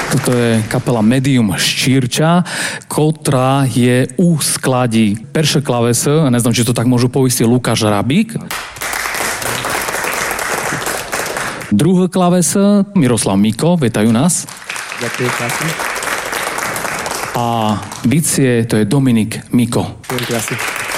Toto je kapela Medium Ščírča, ktorá je u skladí perše klavese, a neznám, či to tak môžu povistiť, Lukáš Rabík. Druhé klavese Miroslav Miko, vítajú nás. Ďakujem, krásne. A bicie, to je Dominik Miko. Ďakujem, krásne.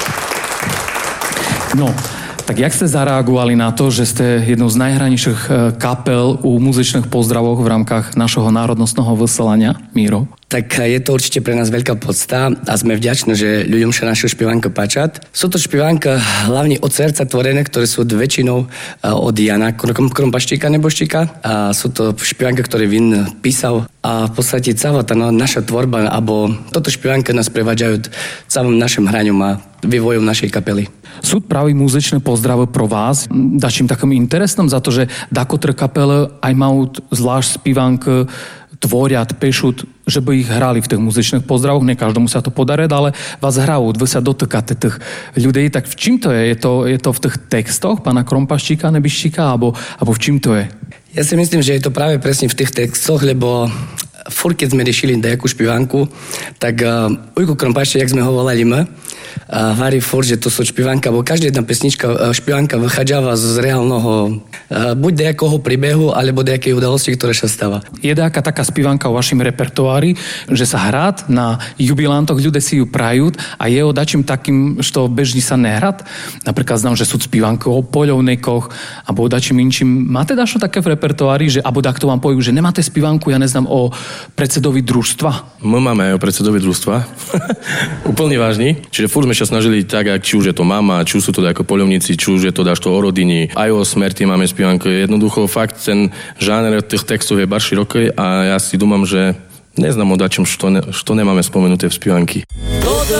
No, tak jak ste zareagovali na to, že ste jednou z najhranejších kapel u muzičných pozdravov v rámkach našho národnostného vysielania, Míro? Tak je to určite pre nás veľká podsta a sme vďační, že ľuďom sa naša špievanka páčat. Sú to špievanka hlavne od srdca tvorené, ktoré sú väčšinou od Jana Krompaštíka neboštíka. A sú to špievanka, ktoré Vin písal. A v podstate celá tá naša tvorba, alebo toto špievanka nás prevádzajú celým našim hraňom a vývojom našej kapely. Sú praví muzičné pozdravy pro vás dačím takým interesnom za to, že dakotre kapele aj majú zvlášť spívanky tvorят, pešут, že by ich hrali v tých muzičných pozdravoch, ne každému sa to podarí, ale vás hrajú, vy sa dotýkate tých ľudí, tak v čím to je? Je to v tých textoch pána Krompaštíka, Nebištíka, alebo v čím to je? Ja si myslím, že je to práve presne v tých textoch, lebo furt, keď sme riešili nejakú špievanku, tak Ujko Krompaštík, jak sme ho volali my, hovorí furt, že to sú špievanka, bo každá jedna pesnička, špievanka vychádza z reálneho, buď nejakého príbehu, alebo nejakej udalosti, ktorá sa stáva. Je nejaká taká spievanka o vašim repertoári, že sa hrát na jubilántoch, ľudia si ju prajú a je o dačím takým, što bežní sa nehrát? Napríklad znám, že sú spievanky o poľovníkoch, alebo o dačím inčím. Máte dašo také v repertoári, že, alebo takto vám pojú, že nemáte spievanku, ja neznám, o predsedovi družstva? My máme aj o predsedovi družstva. Úplne vážni. Čiže furt sme sa snažili tak, či už je to mama, či už sú to ako poľovníci, či už je to dáš to o rodini. Aj o smrti máme spievanku. Jednoducho fakt ten žáner tých textov je bar široký a ja si dúmam, že neznám o dačom, što nemáme spomenuté v spievanky.